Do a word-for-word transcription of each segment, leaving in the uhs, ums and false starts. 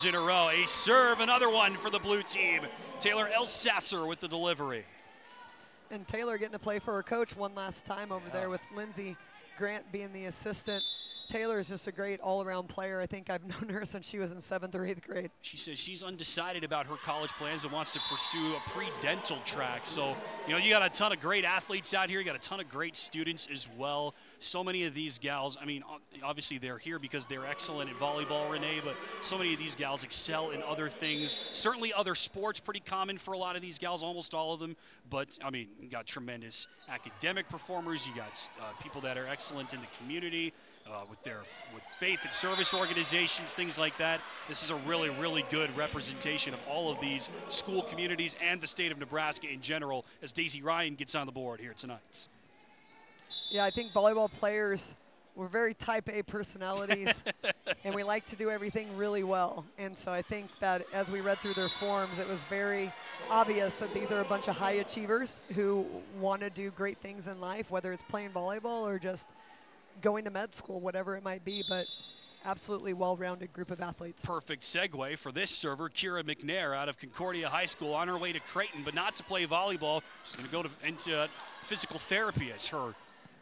In a row, a serve, another one for the blue team. Taylor Elsasser with the delivery. And Taylor getting to play for her coach one last time over yeah. there with Lindsey Grant being the assistant. Taylor is just a great all-around player. I think I've known her since she was in seventh or eighth grade. She says she's undecided about her college plans and wants to pursue a pre-dental track. So, you know, you got a ton of great athletes out here. You got a ton of great students as well. So many of these gals, I mean, obviously they're here because they're excellent at volleyball, Renee, but so many of these gals excel in other things. Certainly other sports, pretty common for a lot of these gals, almost all of them. But, I mean, you got tremendous academic performers. You got uh, people that are excellent in the community. Uh, with their with faith and service organizations, things like that. This is a really, really good representation of all of these school communities and the state of Nebraska in general as Daisy Ryan gets on the board here tonight. Yeah, I think volleyball players, we're very type A personalities, and we like to do everything really well. And so I think that as we read through their forms, it was very obvious that these are a bunch of high achievers who want to do great things in life, whether it's playing volleyball or just going to med school, whatever it might be, but absolutely well-rounded group of athletes. Perfect segue for this server, Kira McNair out of Concordia High School on her way to Creighton, but not to play volleyball. She's going to go to, into physical therapy as her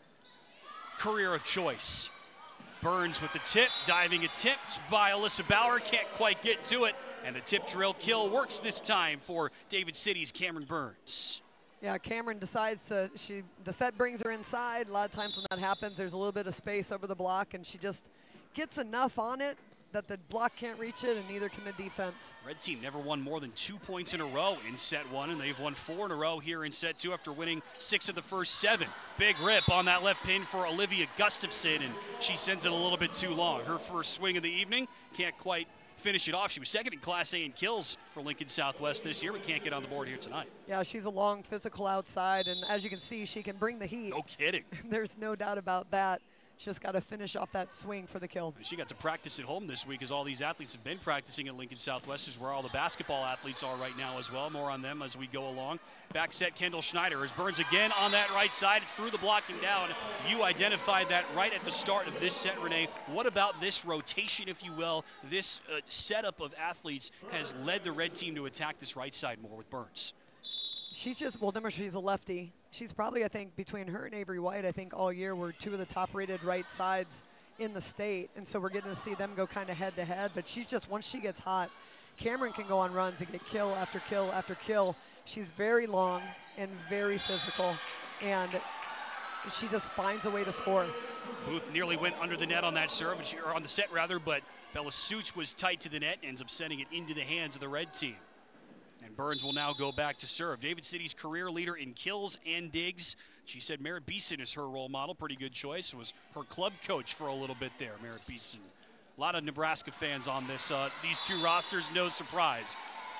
career of choice. Burns with the tip, diving attempt by Alyssa Bauer, can't quite get to it, and the tip drill kill works this time for David City's Cameron Burns. Yeah, Cameron decides to, she, the set brings her inside. A lot of times when that happens, there's a little bit of space over the block, and she just gets enough on it that the block can't reach it, and neither can the defense. Red team never won more than two points in a row in set one, and they've won four in a row here in set two after winning six of the first seven. Big rip on that left pin for Olivia Gustafson, and she sends it a little bit too long. Her first swing of the evening, can't quite finish it off. She was second in Class A in kills for Lincoln Southwest this year, but can't get on the board here tonight. Yeah, she's a long physical outside, and as you can see, she can bring the heat. No kidding. There's no doubt about that. Just got to finish off that swing for the kill. She got to practice at home this week as all these athletes have been practicing at Lincoln Southwest, is where all the basketball athletes are right now as well. More on them as we go along. Back set, Kendall Schneider as Burns again on that right side. It's through the blocking down. You identified that right at the start of this set, Renee. What about this rotation, if you will? This uh, setup of athletes has led the red team to attack this right side more with Burns. She's just, well, remember, she's a lefty. She's probably, I think, between her and Avery White, I think all year we're two of the top-rated right sides in the state. And so we're getting to see them go kind of head-to-head. But she's just, once she gets hot, Cameron can go on runs and get kill after kill after kill. She's very long and very physical, and she just finds a way to score. Booth nearly went under the net on that serve, but she, or on the set rather, but Bella Such was tight to the net, ends up sending it into the hands of the red team. And Burns will now go back to serve. David City's career leader in kills and digs. She said Merritt Beeson is her role model. Pretty good choice. Was her club coach for a little bit there, Merritt Beeson. A lot of Nebraska fans on this. Uh, these two rosters, no surprise.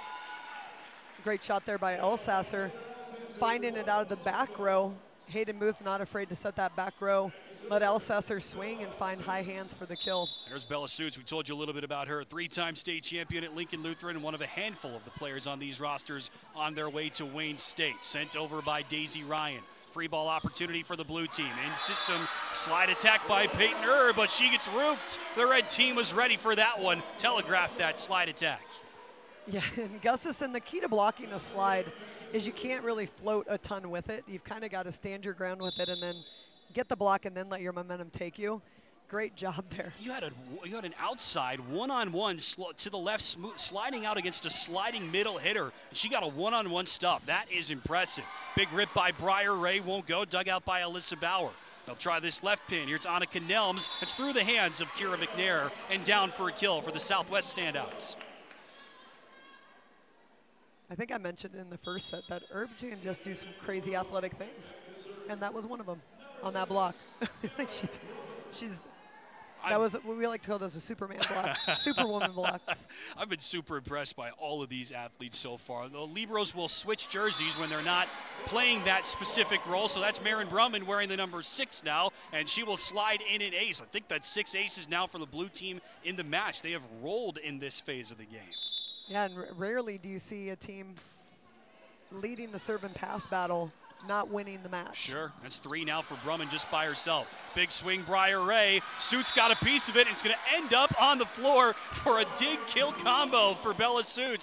Great shot there by Elsasser, finding it out of the back row. Hayden Booth not afraid to set that back row. Let Elsasser swing and find high hands for the kill. There's Bella Suits. We told you a little bit about her. Three-time state champion at Lincoln Lutheran and one of a handful of the players on these rosters on their way to Wayne State. Sent over by Daisy Ryan. Free ball opportunity for the blue team. In system, slide attack by Peyton Erb, but she gets roofed. The red team was ready for that one. Telegraphed that slide attack. Yeah, and Gustafson, the key to blocking a slide is you can't really float a ton with it. You've kind of got to stand your ground with it and then get the block and then let your momentum take you. Great job there. You had a you had an outside one-on-one sl to the left, sliding out against a sliding middle hitter. She got a one-on-one stuff. That is impressive. Big rip by Briar Ray, won't go. Dug out by Alyssa Bauer. They'll try this left pin. Here's Annika Nelms. It's through the hands of Kira McNair and down for a kill for the Southwest standouts. I think I mentioned in the first set that Herb can just do some crazy athletic things, and that was one of them on that block. she's, she's, that I'm, was what we like to call those a Superman block, Superwoman block. I've been super impressed by all of these athletes so far. The Libros will switch jerseys when they're not playing that specific role, so that's Marin Brumman wearing the number six now, and she will slide in an ace. I think that's six aces now for the blue team in the match. They have rolled in this phase of the game. Yeah, and r rarely do you see a team leading the serve and pass battle not winning the match. Sure. That's three now for Brumman just by herself. Big swing, Briar Ray. Suits got a piece of it, and it's going to end up on the floor for a dig kill combo for Bella Suits.